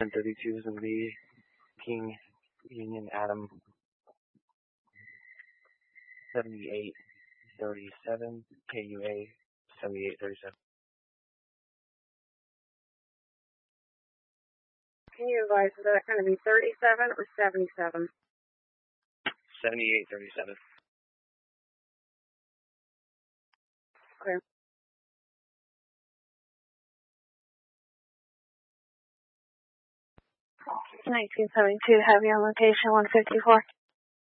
32 is going to be King Union Adam 7837, KUA 7837. Can you advise, is that going to be 37 or 77? 7837. Okay. 1972, have you on location 154?